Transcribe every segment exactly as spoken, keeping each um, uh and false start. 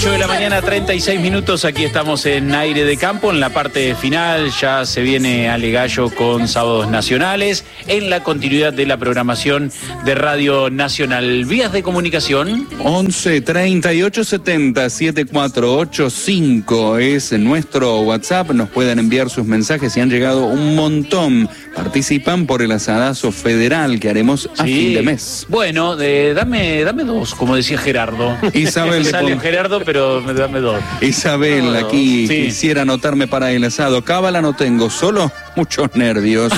ocho de la mañana, treinta y seis minutos, aquí estamos en Aire de Campo, en la parte final, ya se viene Ale Gallo con Sábados Nacionales, en la continuidad de la programación de Radio Nacional. Vías de comunicación. once, treinta y ocho, setenta, setenta y cuatro ochenta y cinco es nuestro WhatsApp, nos pueden enviar sus mensajes y han llegado un montón. Participan por el asadazo federal que haremos a Sí. fin de mes. Bueno, eh, dame, dame dos, como decía Gerardo. Isabel, Sale Gerardo, pero dame dos. Isabel, aquí Sí. quisiera anotarme para el asado. Cábala no tengo, solo muchos nervios.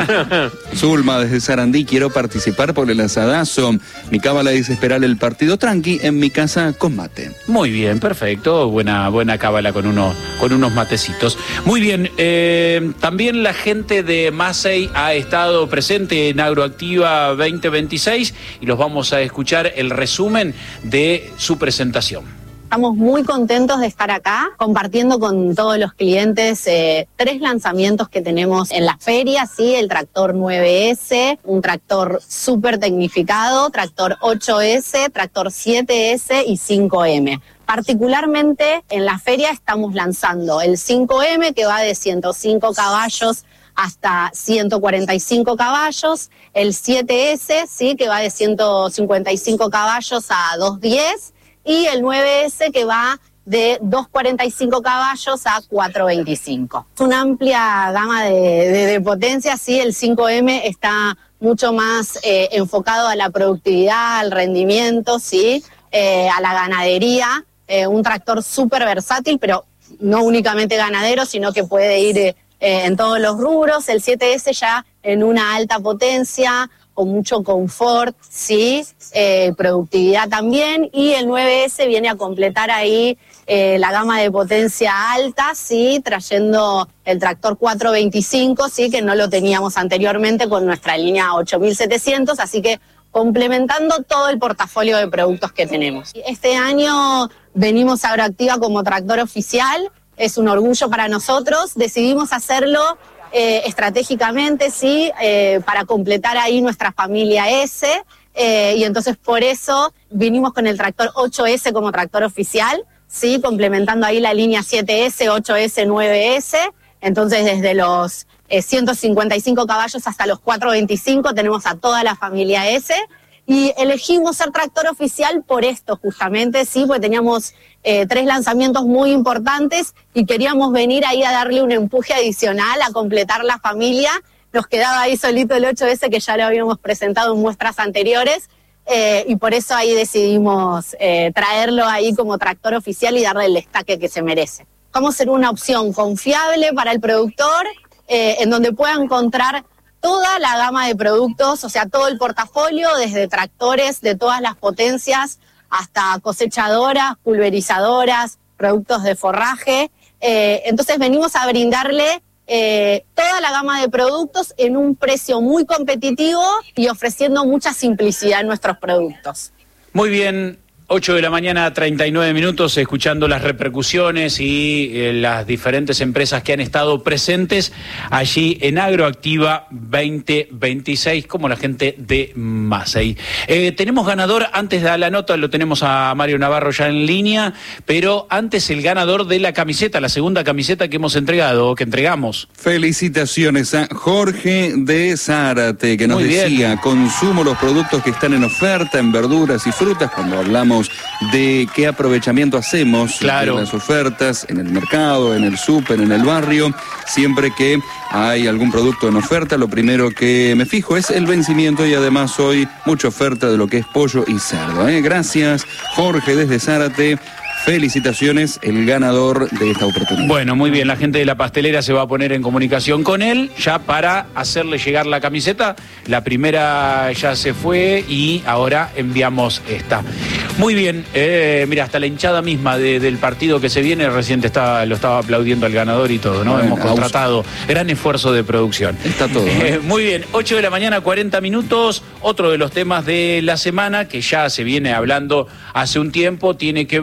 Zulma desde Sarandí, quiero participar por el asadazo. Mi cábala dice esperar el partido tranqui, en mi casa con mate. Muy bien, perfecto. Buena, buena cábala con, uno, con unos matecitos. Muy bien, eh, también la gente de Masey ha estado presente en Agroactiva veinte veintiséis y los vamos a escuchar el resumen de su presentación. Estamos muy contentos de estar acá compartiendo con todos los clientes eh, tres lanzamientos que tenemos en la feria, ¿sí? El tractor nueve ese, un tractor súper tecnificado, tractor ocho ese, tractor siete ese y cinco eme. Particularmente en la feria estamos lanzando el cinco eme que va de ciento cinco caballos hasta ciento cuarenta y cinco caballos, el siete ese, ¿sí? Que va de ciento cincuenta y cinco caballos a doscientos diez, y el nueve ese que va de doscientos cuarenta y cinco caballos a cuatrocientos veinticinco. Es una amplia gama de, de, de potencia, sí, el cinco eme está mucho más eh, enfocado a la productividad, al rendimiento, sí, eh, a la ganadería, eh, un tractor súper versátil, pero no únicamente ganadero, sino que puede ir eh, en todos los rubros. El siete ese ya en una alta potencia, con mucho confort, sí, eh, productividad también, y el nueve ese viene a completar ahí eh, la gama de potencia alta, sí, trayendo el tractor cuatrocientos veinticinco, sí, que no lo teníamos anteriormente con nuestra línea ocho mil setecientos, así que complementando todo el portafolio de productos que tenemos. Este año venimos a Agroactiva como tractor oficial, es un orgullo para nosotros, decidimos hacerlo Eh, estratégicamente, sí, eh, para completar ahí nuestra familia S, eh, y entonces por eso vinimos con el tractor ocho ese como tractor oficial, sí, complementando ahí la línea siete ese, ocho ese, nueve ese, entonces desde los eh, ciento cincuenta y cinco caballos hasta los cuatrocientos veinticinco tenemos a toda la familia S, y elegimos ser tractor oficial por esto justamente, sí, porque teníamos eh, tres lanzamientos muy importantes y queríamos venir ahí a darle un empuje adicional, a completar la familia. Nos quedaba ahí solito el ocho ese que ya lo habíamos presentado en muestras anteriores, eh, y por eso ahí decidimos eh, traerlo ahí como tractor oficial y darle el destaque que se merece. Vamos a ser una opción confiable para el productor, eh, en donde pueda encontrar toda la gama de productos, o sea, todo el portafolio, desde tractores de todas las potencias hasta cosechadoras, pulverizadoras, productos de forraje. Eh, entonces venimos a brindarle eh, toda la gama de productos en un precio muy competitivo y ofreciendo mucha simplicidad en nuestros productos. Muy bien. ocho de la mañana, treinta y nueve minutos, escuchando las repercusiones y eh, las diferentes empresas que han estado presentes allí en Agroactiva veinte veintiséis, como la gente de Masey. Eh, tenemos ganador, antes de la nota lo tenemos a Mario Navarro ya en línea, pero antes el ganador de la camiseta, la segunda camiseta que hemos entregado, que entregamos. Felicitaciones a Jorge de Zárate, que nos Muy bien. decía, consumo los productos que están en oferta, en verduras y frutas, cuando hablamos de qué aprovechamiento hacemos Claro. de las ofertas en el mercado, en el súper, en el barrio. Siempre que hay algún producto en oferta, lo primero que me fijo es el vencimiento, y además hoy mucha oferta de lo que es pollo y cerdo, ¿eh? Gracias, Jorge desde Zárate. Felicitaciones, el ganador de esta oportunidad. Bueno, muy bien, la gente de la pastelera se va a poner en comunicación con él ya para hacerle llegar la camiseta. La primera ya se fue y ahora enviamos esta. Muy bien, eh, mira, hasta la hinchada misma de, del partido que se viene recién estaba, lo estaba aplaudiendo al ganador y todo, ¿no? Bueno, Hemos contratado gran esfuerzo de producción. Está todo, ¿no? Eh, muy bien, ocho de la mañana, cuarenta minutos. Otro de los temas de la semana que ya se viene hablando hace un tiempo tiene que ver con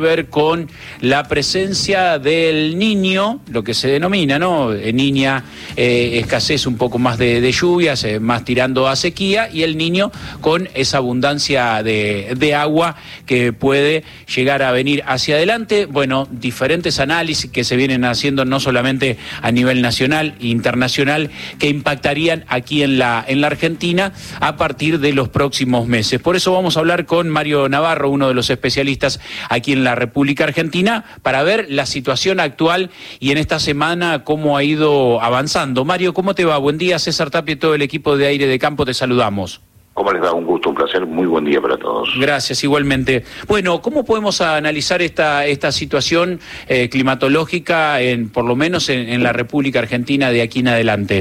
con la presencia del niño, lo que se denomina, ¿no? Niña, eh, escasez un poco más de, de lluvias, eh, más tirando a sequía, y el niño con esa abundancia de, de agua que puede llegar a venir hacia adelante. Bueno, diferentes análisis que se vienen haciendo no solamente a nivel nacional e internacional, que impactarían aquí en la, en la Argentina a partir de los próximos meses. Por eso vamos a hablar con Mario Navarro, uno de los especialistas aquí en la República Argentina, para ver la situación actual y en esta semana cómo ha ido avanzando. Mario, ¿cómo te va? Buen día, César Tapia y todo el equipo de Aire de Campo, te saludamos. ¿Cómo les va? Un gusto, un placer, muy buen día para todos. Gracias, igualmente. Bueno, ¿cómo podemos analizar esta esta situación eh, climatológica, en por lo menos en, en la República Argentina de aquí en adelante?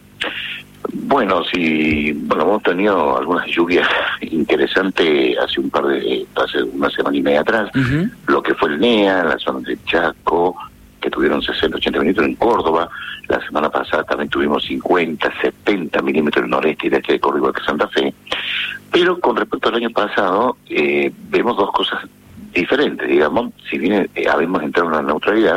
Bueno, sí, bueno, hemos tenido algunas lluvias interesantes hace un par de, hace una semana y media atrás, uh-huh. Lo que fue el NEA, en la zona de Chaco, que tuvieron sesenta, ochenta milímetros en Córdoba. La semana pasada también tuvimos cincuenta, setenta milímetros en el noreste y de aquí de Córdoba, que Santa Fe. Pero con respecto al año pasado, eh, vemos dos cosas diferentes, digamos. Si bien eh, habíamos entrado en una neutralidad,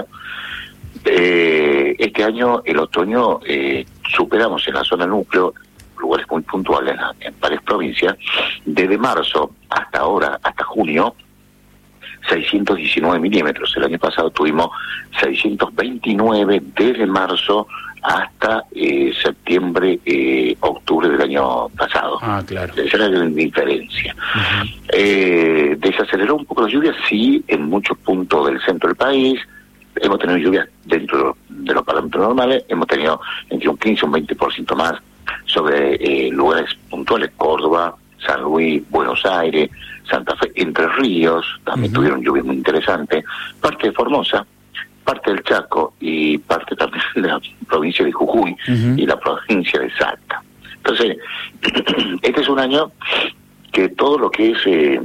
eh, este año, el otoño, eh, superamos en la zona núcleo, lugares muy puntuales en, en varias provincias, desde marzo hasta ahora, hasta junio, seiscientos diecinueve milímetros. El año pasado tuvimos seiscientos veintinueve desde marzo hasta eh, septiembre, eh, octubre del año pasado. Ah, claro. Esa era la diferencia. Uh-huh. Eh, desaceleró un poco la lluvia, sí, en muchos puntos del centro del país. Hemos tenido lluvias dentro de los parámetros normales, hemos tenido entre un quince y un veinte por ciento más sobre eh, lugares puntuales, Córdoba, San Luis, Buenos Aires, Santa Fe, Entre Ríos, también uh-huh. tuvieron lluvias muy interesantes, parte de Formosa, parte del Chaco y parte también de la provincia de Jujuy uh-huh. y la provincia de Salta. Entonces, este es un año que todo lo que es eh,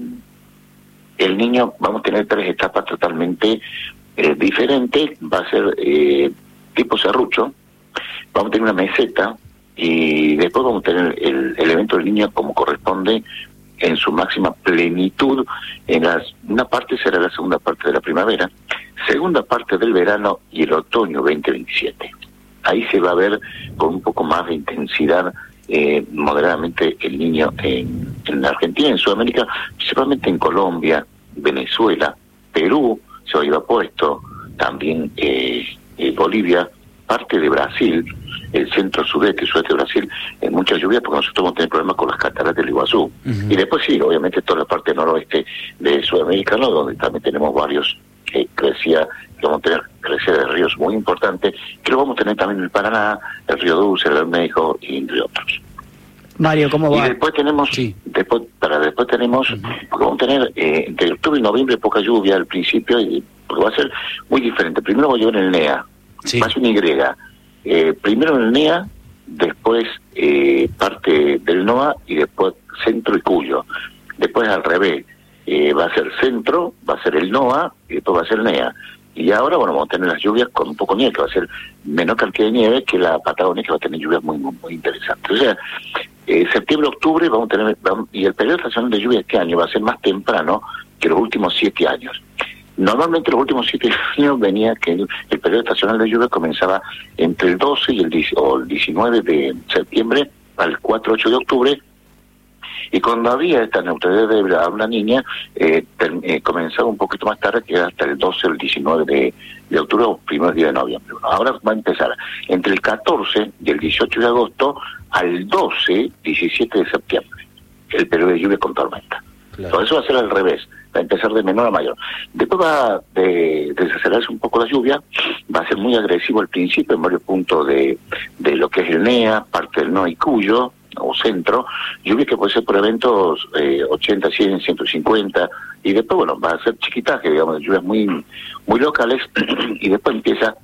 el niño, vamos a tener tres etapas totalmente eh, diferentes, va a ser eh, tipo serrucho, vamos a tener una meseta, y después vamos a tener el, el evento del niño como corresponde en su máxima plenitud. En las, una parte será la segunda parte de la primavera, segunda parte del verano y el otoño veinte veintisiete. Ahí se va a ver con un poco más de intensidad eh, moderadamente el niño en, en Argentina, en Sudamérica, principalmente en Colombia, Venezuela, Perú, se va a ir puesto, también eh, eh, Bolivia, parte de Brasil, el centro sudeste y sudeste de Brasil, en muchas lluvias, porque nosotros vamos a tener problemas con las cataratas del Iguazú. Uh-huh. Y después sí, obviamente toda la parte noroeste de Sudamérica, ¿no? Donde también tenemos varios que crecía, que vamos a tener crecer de ríos muy importantes, que lo vamos a tener también en el Paraná, el Río Dulce, el Bermejo, y entre otros. Mario, ¿cómo va? Y después tenemos, sí. después, para después tenemos, uh-huh. porque vamos a tener eh, entre octubre y noviembre poca lluvia al principio, y, porque va a ser muy diferente. Primero va a llover en el NEA, sí. va a ser una Y. Eh, primero en el NEA, después eh, parte del NOA y después centro y Cuyo. Después al revés, eh, va a ser centro, va a ser el NOA y después va a ser el NEA. Y ahora, bueno, vamos a tener las lluvias con un poco de nieve, que va a ser menor cantidad de nieve que la Patagonia, que va a tener lluvias muy, muy, muy interesantes. O sea, eh, septiembre, octubre vamos a tener, vamos, y el periodo estacional de lluvia este año va a ser más temprano que los últimos siete años. Normalmente los últimos siete años venía que el, el periodo estacional de lluvia comenzaba entre el doce y el, o el diecinueve de septiembre al cuatro ocho de octubre, y cuando había esta neutralidad de a una niña, eh, ter, eh, comenzaba un poquito más tarde, que era hasta el doce o el diecinueve de, de octubre o primer día de noviembre. Bueno, ahora va a empezar entre el catorce y el dieciocho de agosto al doce, diecisiete de septiembre, el periodo de lluvia con tormenta. Claro. Todo eso va a ser al revés, va a empezar de menor a mayor. Después va a de, desacelerarse un poco la lluvia, va a ser muy agresivo al principio en varios puntos de, de lo que es el NEA, parte del NOA y Cuyo, o centro, lluvia que puede ser por eventos eh, ochenta, cien, ciento cincuenta, y después, bueno, va a ser chiquitaje, digamos, lluvias muy, muy locales, y después empieza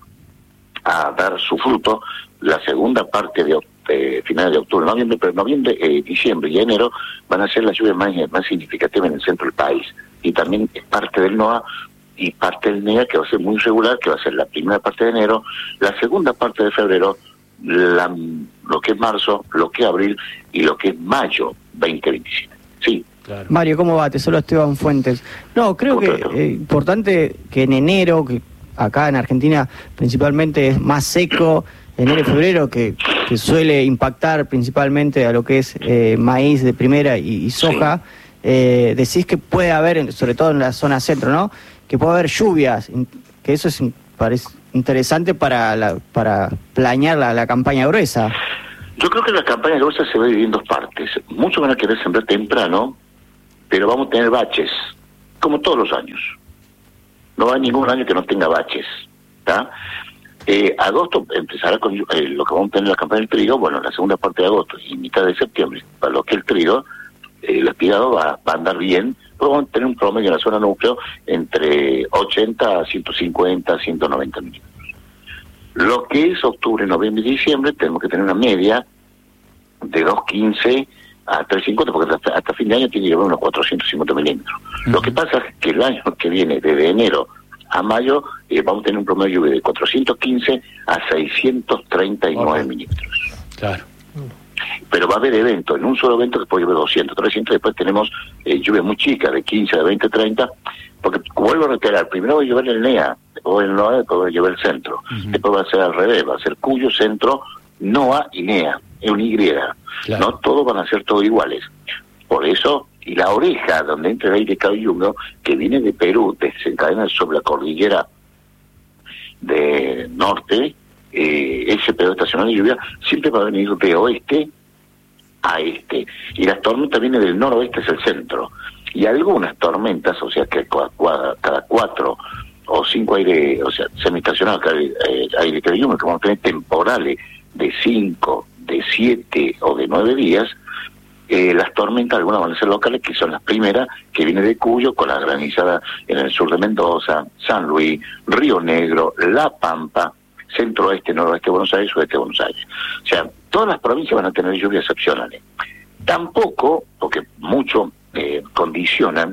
a dar su fruto la segunda parte de eh, finales de octubre, noviembre, pero noviembre, eh, diciembre y enero van a ser las lluvias más, más significativas en el centro del país, y también es parte del NOA y parte del NEA, que va a ser muy irregular, que va a ser la primera parte de enero, la segunda parte de febrero, la, lo que es marzo, lo que es abril y lo que es mayo veinte veintisiete. Sí, Claro. Mario, ¿cómo va? Te saluda Esteban Fuentes. No, creo que es eh, importante que en enero, que acá en Argentina principalmente es más seco, enero y febrero, que, que suele impactar principalmente a lo que es eh, maíz de primera y, y soja, sí. eh, decís que puede haber, sobre todo en la zona centro, ¿no? Que puede haber lluvias, que eso es parece interesante para la, para planear la, la campaña gruesa. Yo creo que la campaña gruesa se va a dividir en dos partes. Muchos van a querer sembrar temprano, pero vamos a tener baches, como todos los años. No hay ningún año que no tenga baches, ¿está? Eh, agosto empezará con eh, lo que vamos a tener en la campaña del trigo, bueno, la segunda parte de agosto y mitad de septiembre, para lo que el trigo, eh, el espigado va, va a andar bien, pero vamos a tener un promedio en la zona núcleo entre ochenta a ciento cincuenta, ciento noventa milímetros. Lo que es octubre, noviembre y diciembre, tenemos que tener una media de doscientos quince a trescientos cincuenta, porque hasta, hasta fin de año tiene que haber unos cuatrocientos cincuenta milímetros. Uh-huh. Lo que pasa es que el año que viene, desde enero a mayo, eh, vamos a tener un promedio de lluvia de cuatrocientos quince a seiscientos treinta y nueve okay. milímetros. Claro. Pero va a haber eventos, en un solo evento que puede llover doscientos, trescientos, después tenemos eh, lluvia muy chica, de quince, de veinte, treinta, porque vuelvo a reiterar, primero va a llover el N E A, después el NOA, después va a llover el centro, uh-huh. después va a ser al revés, va a ser Cuyo, centro, NOA y N E A, es un Y, claro. No todos van a ser todos iguales. Por eso, y la oreja, donde entra el aire cálido y húmedo, que viene de Perú, desencadena sobre la cordillera de norte, eh, ese periodo estacional de lluvia siempre va a venir de oeste a este, y las tormentas vienen del noroeste hacia el centro, y algunas tormentas, o sea que cada, cada cuatro o cinco aire, o sea, semiestacional, aire, eh, aire cálido y húmedo, que vamos a tener temporales de cinco, de siete o de nueve días. Eh, las tormentas, algunas van a ser locales, que son las primeras, que viene de Cuyo, con la granizada en el sur de Mendoza, San Luis, Río Negro, La Pampa, centro-oeste, noroeste de Buenos Aires, sudeste de Buenos Aires. O sea, todas las provincias van a tener lluvias excepcionales. Tampoco, porque mucho eh, condicionan,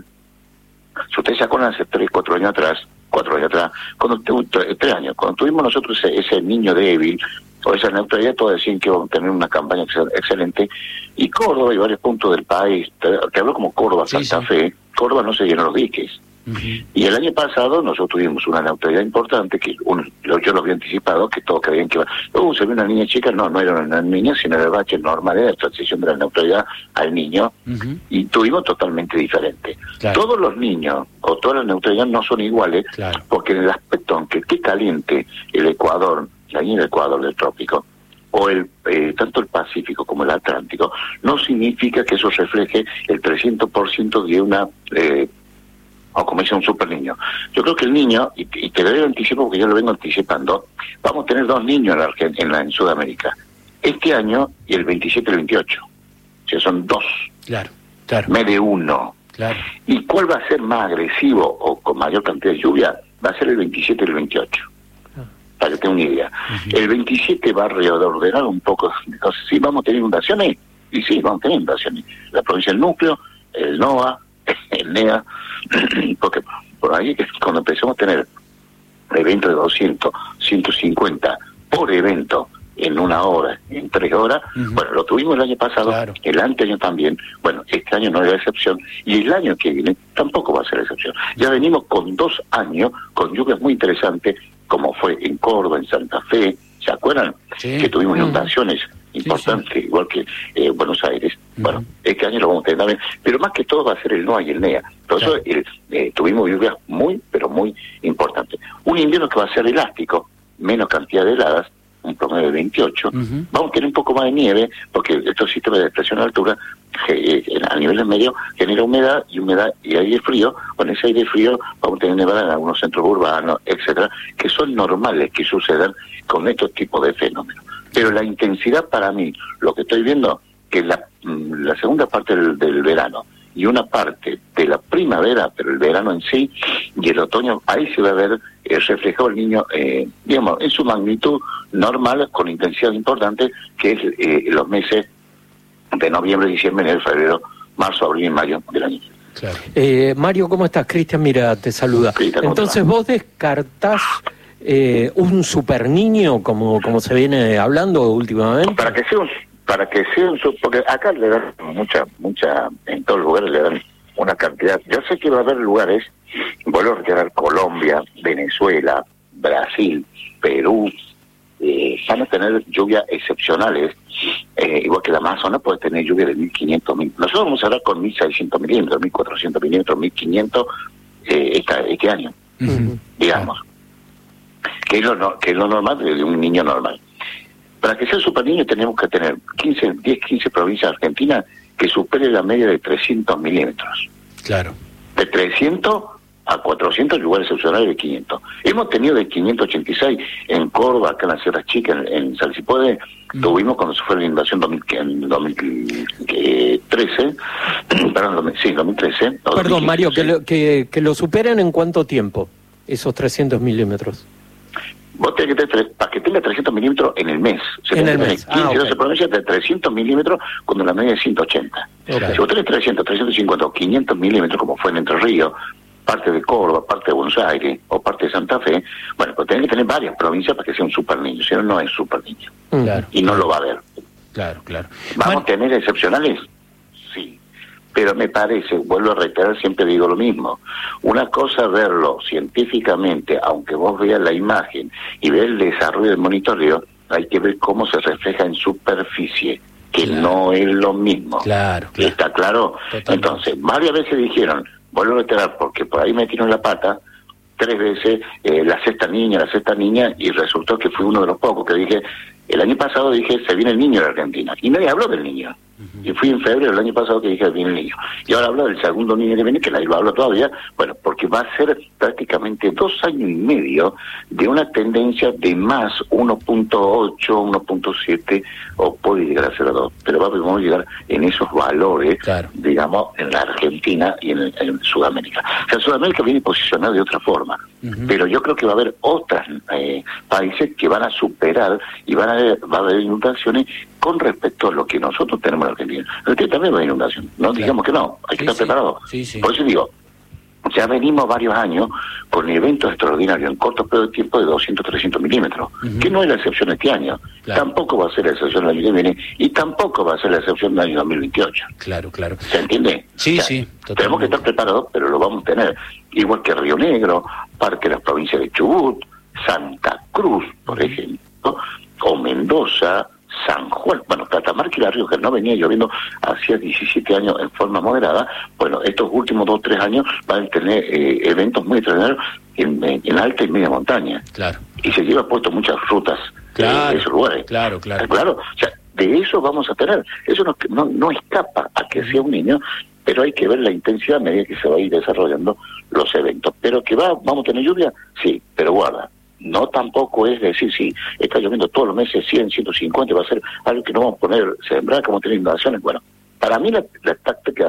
si ustedes se acuerdan hace tres, cuatro años atrás, cuatro años atrás, cuando tres, tres años, cuando tuvimos nosotros ese, ese niño débil, o esa neutralidad, todos decían que íbamos a tener una campaña ex- excelente, y Córdoba y varios puntos del país, te, te hablo como Córdoba, sí, Santa sí. Fe, Córdoba no se llenó los diques. Uh-huh. Y el año pasado nosotros tuvimos una neutralidad importante, que uno, yo lo había anticipado, que todos creían que iba, uh, se ve una niña chica, no, no era una niña, sino era el bache normal, era la transición de la neutralidad al niño, uh-huh. y tuvimos totalmente diferente. Claro. Todos los niños, o todas las neutralidades no son iguales, claro. porque en el aspecto, aunque esté caliente el Ecuador, la línea del Ecuador del trópico, o el eh, tanto el Pacífico como el Atlántico, no significa que eso refleje el trescientos por ciento de una, eh, o como dice un super niño. Yo creo que el niño, y, y te lo doy anticipo porque yo lo vengo anticipando, vamos a tener dos niños en, la, en, la, en Sudamérica, este año y el veintisiete y el veintiocho. O sea, son dos. Claro, claro. Me de uno. Claro. ¿Y cuál va a ser más agresivo o con mayor cantidad de lluvia? Va a ser el veintisiete y el veintiocho. Para que tenga una idea. Uh-huh. El veintisiete va a reordenar un poco. Entonces, sí, vamos a tener inundaciones. Y sí, vamos a tener inundaciones. La provincia del núcleo, el NOA, el N E A, porque por ahí cuando empezamos a tener eventos de doscientos, ciento cincuenta por evento en una hora, en tres horas, uh-huh. bueno, lo tuvimos el año pasado, claro. el anteaño también, bueno, este año no es la excepción, y el año que viene tampoco va a ser la excepción. Ya venimos con dos años, con lluvias muy interesantes, como fue en Córdoba, en Santa Fe, ¿se acuerdan? Sí. Que tuvimos inundaciones uh-huh. importantes, sí, sí. igual que eh, Buenos Aires. Uh-huh. Bueno, este año lo vamos a tener también, pero más que todo va a ser el NOA y el N E A. Por eso claro. el, eh, tuvimos lluvias muy, pero muy importantes. Un invierno que va a ser elástico, menos cantidad de heladas, un promedio de veintiocho. Uh-huh. Vamos a tener un poco más de nieve, porque estos sistemas de presión a altura, eh, a niveles medios, genera humedad y humedad y aire frío. Con ese aire frío vamos a tener nevada en algunos centros urbanos, etcétera, que son normales que sucedan con estos tipos de fenómenos. Pero la intensidad para mí, lo que estoy viendo, que la, la segunda parte del, del verano y una parte de la primavera, pero el verano en sí, y el otoño, ahí se va a ver eh, reflejado el niño, eh, digamos, en su magnitud normal, con intensidad importante, que es eh, los meses de noviembre, diciembre, enero, febrero, marzo, abril y mayo del año. Claro. Eh, Mario, ¿cómo estás? Cristian, mira, te saluda. Cristian, entonces, ¿vos descartás eh, un super niño, como, como se viene hablando últimamente? Para que sea un... para que sea un... Porque acá le dan mucha, mucha, en todos los lugares le dan una cantidad. Yo sé que va a haber lugares, vuelvo a reiterar, Colombia, Venezuela, Brasil, Perú, eh, van a tener lluvias excepcionales, eh, igual que la Amazonas puede tener lluvia de mil quinientos, mil. Nosotros vamos a hablar con mil seiscientos milímetros, mil cuatrocientos milímetros, mil quinientos eh, esta, este año, uh-huh. digamos. Que es, lo, no, que es lo normal de un niño normal. Para que sea super niño tenemos que tener quince, diez, quince provincias argentinas que supere la media de trescientos milímetros. Claro. De trescientos a cuatrocientos, lugares excepcionales de quinientos. Hemos tenido de quinientos ochenta y seis en Córdoba, acá en la Sierra Chica, en, en Salsipuede, mm. tuvimos cuando se fue la invasión dos mil, en dos mil trece, perdón, sí, dos mil trece. Perdón, dos mil quince, Mario, sí. que, lo, que, que lo superen en cuánto tiempo, esos trescientos milímetros. Vos tenés que tener, para que tenga trescientos milímetros en el mes. Se en el mes. quince, ah, okay. doce provincias de trescientos milímetros cuando la media es ciento ochenta. Okay. Si vos tenés trescientos, trescientos cincuenta o quinientos milímetros, como fue en Entre Ríos, parte de Córdoba, parte de Buenos Aires o parte de Santa Fe, bueno, pues tenés que tener varias provincias para que sea un super niño, si no, no es super niño. Claro. Y no lo va a haber. Claro, claro. ¿Vamos a tener excepcionales? Sí. Pero me parece, vuelvo a reiterar, siempre digo lo mismo. Una cosa verlo científicamente, aunque vos veas la imagen y veas el desarrollo del monitoreo, hay que ver cómo se refleja en superficie, que claro. no es lo mismo. Claro, claro. ¿Está claro? Totalmente. Entonces, varias veces dijeron, vuelvo a reiterar, porque por ahí metieron la pata, tres veces, eh, la sexta niña, la sexta niña, y resultó que fui uno de los pocos que dije, el año pasado dije, se viene el niño de Argentina, y nadie habló del niño. Uh-huh. Y fui en febrero del año pasado que dije, viene el niño. Y ahora hablo del segundo niño que viene, que nadie lo habla todavía, bueno, porque va a ser prácticamente dos años y medio de una tendencia de más uno punto ocho, uno punto siete, o puede llegar a ser a dos, pero vamos a llegar en esos valores, claro. digamos, en la Argentina y en, en Sudamérica. O sea, Sudamérica viene posicionado de otra forma, uh-huh. pero yo creo que va a haber otros eh, países que van a superar y van a haber, va a haber inundaciones con respecto a lo que nosotros tenemos en Argentina. Argentina también va a haber inundación, no claro. digamos que no, hay que sí, estar sí. preparados. Sí, sí. Por eso digo, ya venimos varios años con eventos extraordinarios en corto periodo de tiempo de doscientos, trescientos milímetros, uh-huh. que no es la excepción este año, claro. tampoco va a ser la excepción el año que viene, y tampoco va a ser la excepción del año dos mil veintiocho. Claro, claro. ¿Se entiende? Sí, o sea, sí. Totalmente. Tenemos que estar preparados, pero lo vamos a tener. Igual que Río Negro, parte de las provincias de Chubut, Santa Cruz, por uh-huh. ejemplo, o Mendoza, San Juan, bueno, Catamarca y La Rioja, no venía lloviendo hacía diecisiete años en forma moderada. Bueno, estos últimos dos o tres años van a tener eh, eventos muy extraordinarios en, en, en alta y media montaña. Claro. Y se lleva puesto muchas rutas claro, de esos lugares. Claro, claro. Claro, o sea, de eso vamos a tener. Eso no, no, no escapa a que sea un niño, pero hay que ver la intensidad a medida que se va a ir desarrollando los eventos. Pero que va, vamos a tener lluvia, sí, pero guarda. No tampoco es decir, si está lloviendo todos los meses cien, ciento cincuenta, va a ser algo que no vamos a poner, sembrar, como tener inundaciones. Bueno, para mí la, la táctica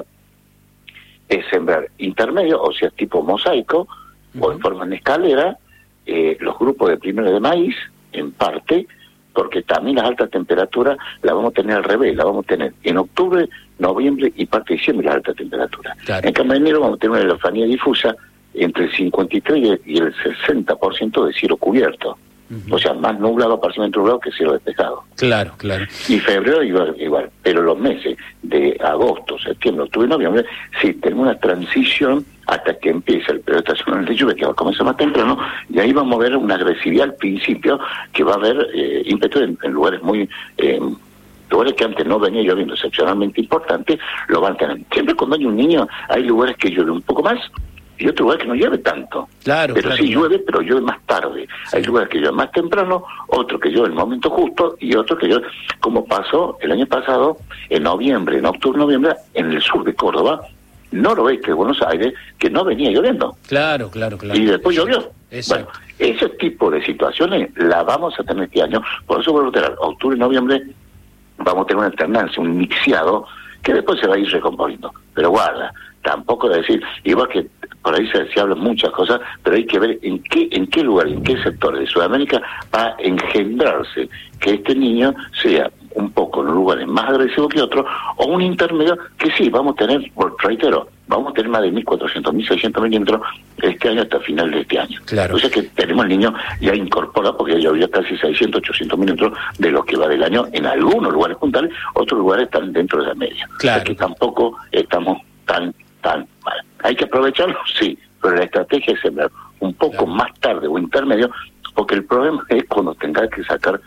es sembrar intermedio, o sea, tipo mosaico, uh-huh. o en forma de escalera, eh, los grupos de primero de maíz, en parte, porque también las altas temperaturas las vamos a tener al revés, las vamos a tener en octubre, noviembre y parte de diciembre las altas temperaturas. Claro. En cambio de enero vamos a tener una elefanía difusa entre el cincuenta y tres y el sesenta por ciento de cielo cubierto. Uh-huh. O sea, más nublado, parcialmente nublado que cielo despejado. Claro, claro. Y febrero igual, igual. Pero los meses de agosto, septiembre, octubre y noviembre, sí, tenemos una transición hasta que empieza el periodo estacional de lluvia, que va a comenzar más temprano, y ahí vamos a ver una agresividad al principio, que va a haber eh, ímpetu en, en lugares muy... Eh, lugares que antes no venía lloviendo excepcionalmente importantes, lo van a tener. Siempre cuando hay un niño, hay lugares que llueve un poco más, y otro lugar que no llueve tanto. Claro, pero claro, sí claro. llueve, pero llueve más tarde. Sí. Hay lugares que llueve más temprano, otro que llueve en el momento justo, y otro que llueve, como pasó el año pasado, en noviembre, en octubre, noviembre, en el sur de Córdoba, noroeste de Buenos Aires, que no venía lloviendo. Claro, claro, claro. Y después llovió. Exacto. Bueno, ese tipo de situaciones la vamos a tener este año. Por eso vuelvo a tener octubre y noviembre, vamos a tener una alternancia, un mixeado, que después se va a ir recomponiendo. Pero guarda, tampoco de decir, igual que por ahí se, se hablan muchas cosas, pero hay que ver en qué en qué lugar, en qué sector de Sudamérica va a engendrarse que este niño sea un poco en lugares más agresivos que otros, o un intermedio que sí, vamos a tener, por reitero, vamos a tener más de mil cuatrocientos, mil seiscientos milímetros este año hasta final de este año. Claro. O sea que tenemos el niño ya incorporado, porque ya llovió casi seiscientos, ochocientos milímetros de lo que va del año en algunos lugares puntales, otros lugares están dentro de la media. Claro. O sea que tampoco estamos tan, tan mal. ¿Hay que aprovecharlo? Sí, pero la estrategia es sembrar un poco claro. más tarde o intermedio, porque el problema es cuando tengas que sacar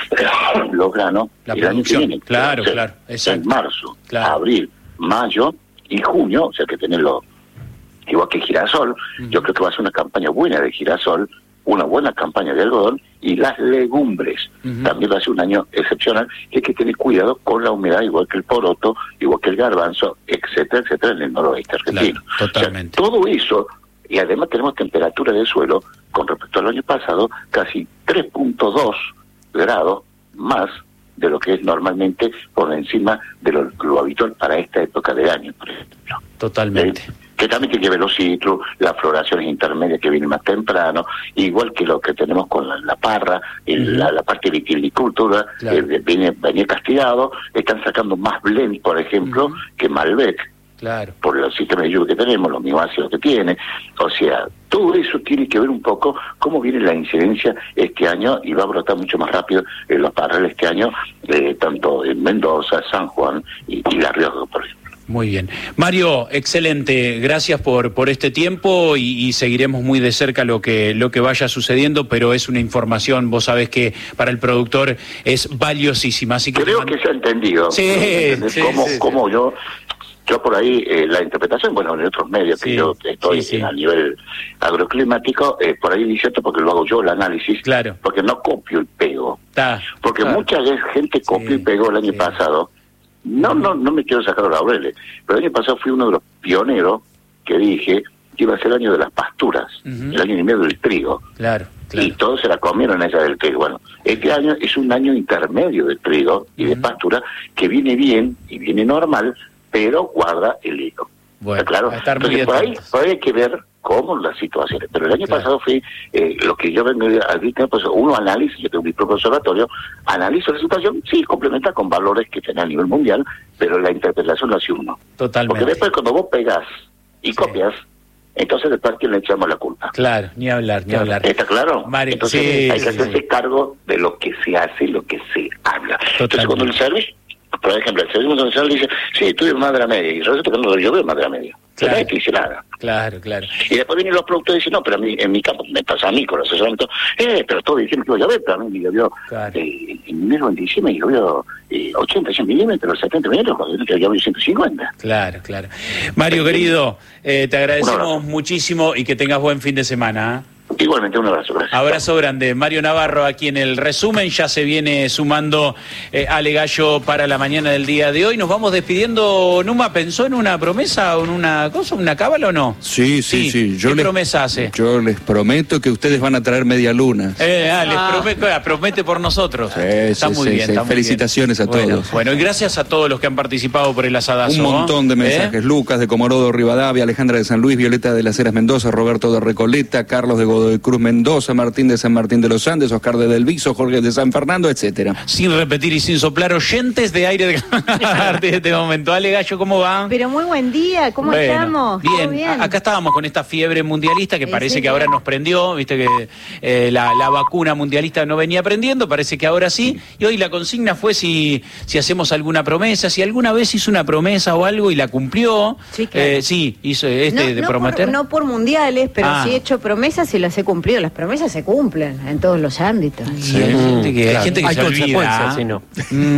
los granos la el producción. año que viene. Claro, o sea, claro. Exacto. En marzo, claro. abril, mayo y junio, o sea que tenerlo igual que girasol, uh-huh. yo creo que va a ser una campaña buena de girasol, una buena campaña de algodón, y las legumbres. Uh-huh. También va a ser un año excepcional, y hay que tener cuidado con la humedad, igual que el poroto, igual que el garbanzo, etcétera, etcétera, en el noroeste argentino. Claro, totalmente. O sea, todo eso, y además tenemos temperatura del suelo, con respecto al año pasado, casi tres punto dos grados más de lo que es normalmente por encima de lo, lo habitual para esta época del año, por ejemplo. Totalmente. ¿Eh? Que también tiene que ver los ciclos, las floraciones intermedias que vienen más temprano, igual que lo que tenemos con la, la parra, el, uh-huh. la, la parte de viticultura, claro. eh, viene, viene castigado, están sacando más blend, por ejemplo, uh-huh. que Malbec. Claro. Por el sistema de lluvia que tenemos, los mioácidos que tiene. O sea, todo eso tiene que ver un poco cómo viene la incidencia este año, y va a brotar mucho más rápido en los parrales este año, eh, tanto en Mendoza, San Juan y, y La Rioja, por ejemplo. Muy bien. Mario, excelente. Gracias por por este tiempo y, y seguiremos muy de cerca lo que lo que vaya sucediendo, pero es una información, vos sabés que para el productor es valiosísima. Así que creo mand... que se ha entendido. Sí, sí, cómo, sí, cómo sí. yo... Yo por ahí, eh, la interpretación, bueno, en otros medios sí, que yo estoy sí, sí. a nivel agroclimático, eh, por ahí cierto porque lo hago yo el análisis, claro. porque no copio y pego. Ta, porque claro. mucha gente copió sí, y pegó el año sí. pasado. No, no, no me quiero sacar los laureles, pero el año pasado fui uno de los pioneros que dije que iba a ser el año de las pasturas, uh-huh. el año y medio del trigo. Claro. Claro. Y todos se la comieron esa del trigo. Bueno, este año es un año intermedio del trigo y uh-huh. de pastura que viene bien y viene normal, pero guarda el hilo. Bueno, claro. va a estar muy Entonces, por ahí, por ahí hay que ver cómo las situaciones. Pero el año claro. pasado fui, eh, lo que yo vengo al día, pues uno analiza, yo tengo mi propio observatorio, analizo la situación, sí, complementa con valores que tiene a nivel mundial, pero la interpretación la hace uno. Totalmente. Porque después cuando vos pegás y sí. copias, entonces después a quién le echamos la culpa. Claro, ni hablar, ni hablar. ¿Está claro? Mario, entonces sí, hay que sí, hacerse sí. cargo de lo que se hace y lo que se habla. Totalmente. Entonces cuando el servicio, por ejemplo, el servicio nacional dice, sí, estuve más de la media, y resulta que no, yo veo más de la media. Claro. No dice nada. Claro, claro. Y después vienen los productores y dicen, no, pero a mí, en mi campo, me pasa a mí con los asesoramientos, eh, pero todos diciendo que iba a llover, pero a mí me llovió, claro. eh, en enero, en diciembre, llovió eh, ochenta, cien milímetros, setenta milímetros, cuando yo llovió ciento cincuenta. Claro, claro. Mario, querido, eh, te agradecemos muchísimo y que tengas buen fin de semana. ¿eh? Igualmente, un abrazo, gracias. Abrazo grande. Mario Navarro aquí en el resumen, ya se viene sumando eh, Ale Gallo para la mañana del día de hoy. Nos vamos despidiendo. Numa, ¿pensó en una promesa o en una cosa, una cábala o no? Sí, sí, sí. sí. Yo ¿Qué les, promesa hace? Yo les prometo que ustedes van a traer media luna. Eh, ah, les prometo, promete por nosotros. Sí, está sí, muy sí, bien. sí. Está Felicitaciones muy bien. a bueno, todos. Bueno, y gracias a todos los que han participado por el asadazo. Un montón de mensajes. ¿Eh? Lucas de Comorodo, Rivadavia, Alejandra de San Luis, Violeta de las Heras Mendoza, Roberto de Recoleta, Carlos de Godoy Cruz Mendoza, Martín de San Martín de los Andes, Oscar de Del Viso, Jorge de San Fernando, etcétera. Sin repetir y sin soplar, oyentes de aire de a partir de este momento. Ale Gallo, ¿cómo va? Pero muy buen día, ¿cómo bueno, estamos? Bien. bien, acá estábamos con esta fiebre mundialista que sí, parece sí, que ahora nos prendió, viste que eh, la, la vacuna mundialista no venía prendiendo, parece que ahora sí, y hoy la consigna fue si, si hacemos alguna promesa, si alguna vez hizo una promesa o algo y la cumplió. Sí, claro. eh, sí hizo este no, de no prometer. Por, no por mundiales, pero ah. sí he hecho promesas y las he cumplido. Las promesas se cumplen en todos los ámbitos. Sí, hay gente que, claro. hay gente que hay se olvida. Si no.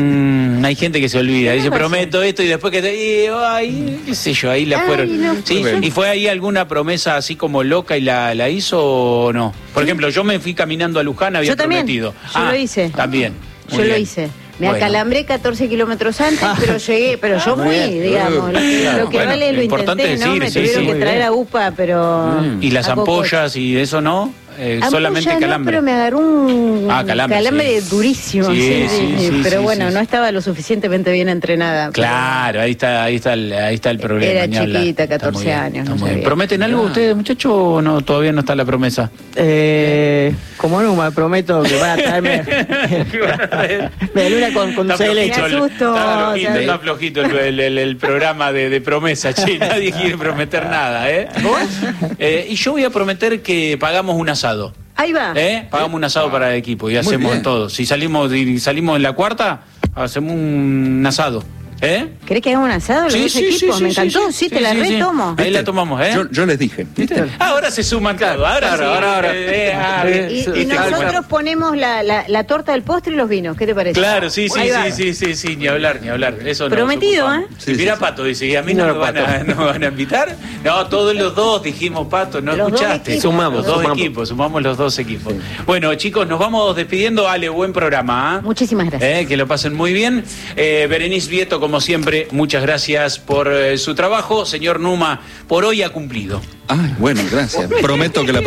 mm, hay gente que se olvida. Dice, razón. prometo esto y después que te. Y, ay, qué sé yo, ahí la Ay, fueron. no, ¿Sí? bueno. ¿Y fue ahí alguna promesa así como loca y la, la hizo o no? Por Sí. ejemplo, yo me fui caminando a Luján, había Yo también. prometido. Yo ah, lo hice. También. Muy Yo bien. lo hice. Me Bueno. acalambré catorce kilómetros antes, pero llegué, pero yo muy fui, bien. digamos. Lo que, Claro. lo que Bueno, vale lo importante intenté, ¿no? decir, Me sí, tuvieron sí, que muy traer bien. a UPA, pero... Mm. ¿Y las a poco. ampollas y eso no? eh, Ampolla solamente no, calambre. pero me agarró un Ah, calambre, calambre sí. durísimo. Sí, Sí, sí, sí, sí, pero sí, bueno, sí. no estaba lo suficientemente bien entrenada. Claro, ahí está, ahí está el, ahí está el problema. Era ni hablar. chiquita, Está muy catorce bien, años, está no muy bien. sabía. ¿Prometen algo ustedes, muchachos, o no? Todavía no está la promesa. Eh, como no, me prometo que van a traerme de luna con, con Está dulce de flojito, leche. el, Me asusto, está flojito, o sea, está flojito el, el- el- el programa de, de promesa, che, nadie quiere prometer nada, ¿eh? Eh, y yo voy a prometer que pagamos un asado. Ahí va. ¿Eh? Pagamos un asado para el equipo y hacemos bien. todo. Si salimos y salimos en la cuarta, hacemos un asado. ¿Eh? ¿Querés que hagamos un asado los dos equipos? Me encantó, sí, te la retomo. Ahí la tomamos, ¿eh? Yo, yo les dije. ¿Viste? Ahora se suman todo. Ahora, Claro, sí. ahora, ahora. Eh, eh, ah, Eh, Y, Sí, y te nosotros calma. ponemos la, la, la torta del postre y los vinos. ¿Qué te parece? Claro, sí, sí, Ahí va. sí, sí, sí, sí, ni hablar, ni hablar. Eso no Prometido, nos ocupamos. ¿eh? Y mira, Sí, sí, Pato dice, ¿y a mí no, No, me van a, Pato. no me van a invitar? No, todos los dos dijimos, Pato, no Los dos escuchaste. equipos. Sumamos, los dos sumamos. equipos, sumamos los dos equipos. Bueno, chicos, nos vamos despidiendo. Ale, buen programa. ¿ah? Muchísimas gracias. Eh, que lo pasen muy bien. Eh, Berenice Vieto, como siempre, muchas gracias por eh, su trabajo. Señor Numa, por hoy ha cumplido. Ay, bueno, gracias. Prometo que la